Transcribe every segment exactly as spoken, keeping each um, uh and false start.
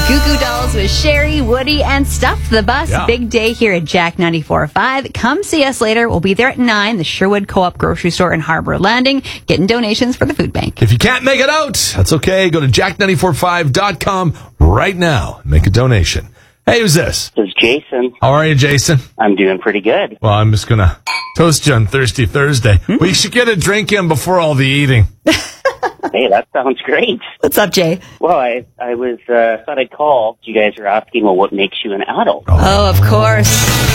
Goo Goo Dolls with Sherry, Woody, and Stuff the Bus. Yeah. Big day here at Jack ninety-four point five. Come see us later. We'll be there at nine, the Sherwood Co-op Grocery Store in Harbor Landing, getting donations for the food bank. If you can't make it out, that's okay. Go to jack ninety-four point five dot com right now and make a donation. Hey, who's this? This is Jason. How are you, Jason? I'm doing pretty good. Well, I'm just going to toast you on Thirsty Thursday. Hmm? We should get a drink in before all the eating. Hey, that sounds great. What's up, Jay? Well, I, I was, uh, thought I'd call. You guys are asking, well, what makes you an adult? Oh, Oh, of course.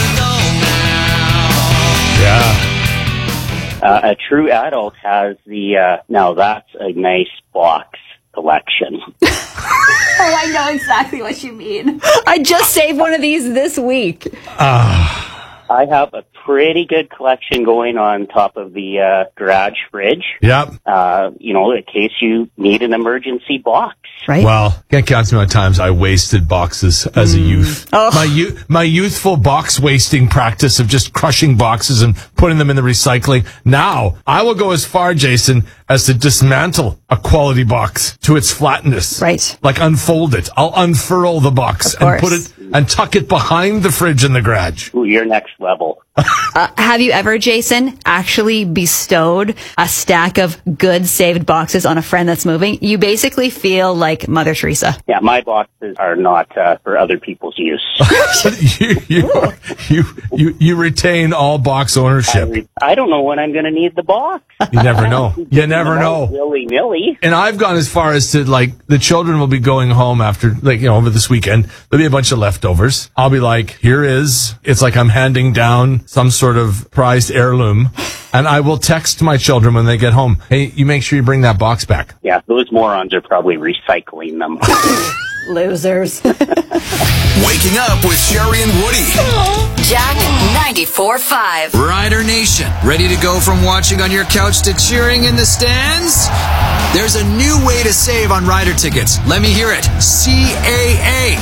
yeah. Uh, a true adult has the, uh, now that's a nice box collection. Oh, I know exactly what you mean. I just saved one of these this week. Uh, I have a pretty good collection going on top of the uh, garage fridge. yep. Uh, you know, in case you need an emergency box. Right? Well, can't count the amount of times I wasted boxes as a youth. Oh. My you, my youthful box wasting practice of just crushing boxes and putting them in the recycling. Now, I will go as far, Jason, as to dismantle a quality box to its flatness. Right. Like unfold it. I'll unfurl the box Of and put course. it and tuck it behind the fridge in the garage. Ooh, you're next level. Uh, have you ever, Jason, actually bestowed a stack of good saved boxes on a friend that's moving? You basically feel like Mother Teresa. Yeah, my boxes are not uh, for other people's use. you, you, you, you, you retain all box I, ownership. re- I don't know when I'm going to need the box. You never know. You never know. Willy nilly. And I've gone as far as to, like, the children will be going home after, like, you know, over this weekend. There'll be a bunch of leftovers. I'll be like, here is, it's like I'm handing down some sort of prized heirloom. And I will text my children when they get home, hey, you make sure you bring that box back. Yeah, those morons are probably recycling them. Losers. Waking up with Sherry and Woody. Jack ninety-four point five. Rider Nation, ready to go from watching on your couch to cheering in the stands? There's a new way to save on Rider tickets. Let me hear it. C A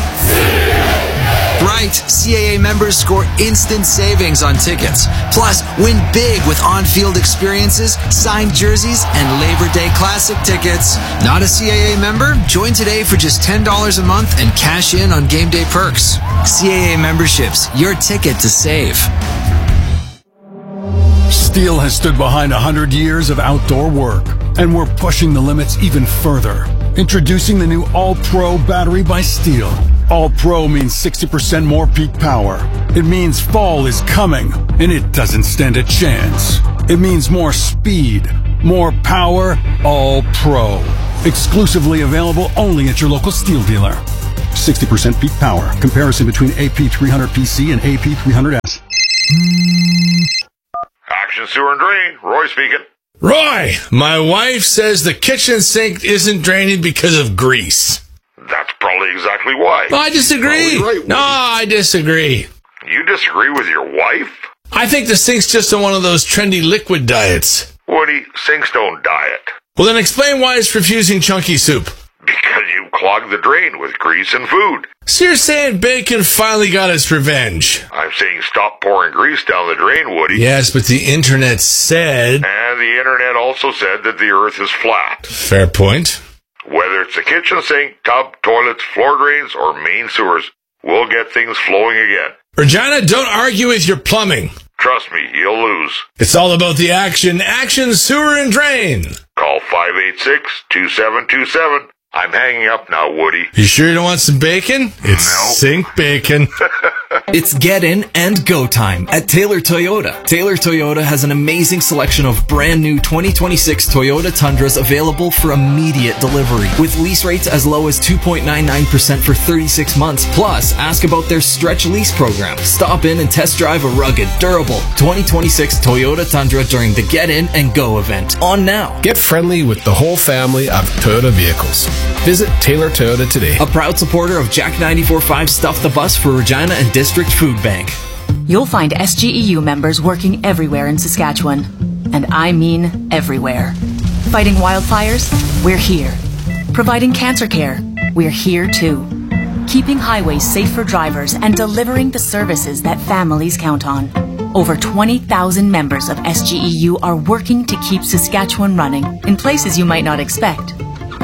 A. Right, C A A members score instant savings on tickets. Plus, win big with on-field experiences, signed jerseys, and Labor Day Classic tickets. Not a C A A member? Join today for just ten dollars a month and cash in on game day perks. C A A memberships, your ticket to save. Steel has stood behind one hundred years of outdoor work, and we're pushing the limits even further. Introducing the new All-Pro battery by Steel. All-Pro means sixty percent more peak power. It means fall is coming, and it doesn't stand a chance. It means more speed, more power, All-Pro. Exclusively available only at your local Steel dealer. sixty percent peak power. Comparison between A P three hundred P C and A P three hundred S. Action Sewer and Drain, Roy speaking. Roy, my wife says the kitchen sink isn't draining because of grease. That's probably exactly why. I disagree. Probably right, Woody. No, I disagree. You disagree with your wife? I think the sink's just on one of those trendy liquid diets. Woody, sinks don't diet. Well, then explain why it's refusing chunky soup. Because you clog the drain with grease and food. So you're saying bacon finally got its revenge? I'm saying stop pouring grease down the drain, Woody. Yes, but the internet said... And the internet also said that the earth is flat. Fair point. Whether it's a kitchen sink, tub, toilets, floor drains, or main sewers, we'll get things flowing again. Regina, don't argue with your plumbing. Trust me, you'll lose. It's all about the action. Action, sewer, and drain. Call five eight six, two seven two seven. I'm hanging up now, Woody. You sure you don't want some bacon? It's No. sink bacon. It's get in and go time at Taylor Toyota. Taylor Toyota has an amazing selection of brand new twenty twenty-six Toyota Tundras available for immediate delivery with lease rates as low as two point nine nine percent for thirty-six months. Plus, ask about their stretch lease program. Stop in and test drive a rugged, durable twenty twenty-six Toyota Tundra during the Get In and Go event. On now. Get friendly with the whole family of Toyota vehicles. Visit Taylor Toyota today. A proud supporter of Jack ninety-four point five Stuff the Bus for Regina and District Food Bank. You'll find S G E U members working everywhere in Saskatchewan. And I mean everywhere. Fighting wildfires? We're here. Providing cancer care? We're here too. Keeping highways safe for drivers and delivering the services that families count on. Over twenty thousand members of S G E U are working to keep Saskatchewan running in places you might not expect.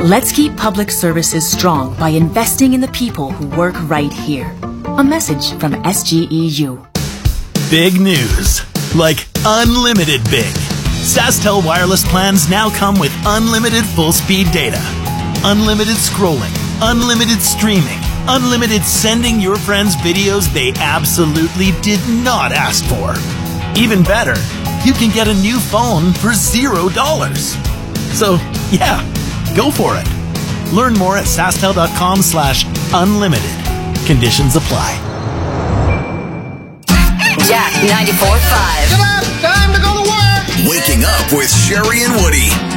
Let's keep public services strong by investing in the people who work right here. A message from S G E U. Big news. Like unlimited big. SaskTel wireless plans now come with unlimited full-speed data, unlimited scrolling, unlimited streaming, unlimited sending your friends videos they absolutely did not ask for. Even better, you can get a new phone for zero dollars. So, yeah, go for it. Learn more at sastel.com slash unlimited. Conditions apply. Jack ninety-four point five. Get up! Time to go to work! Waking up with Sherry and Woody.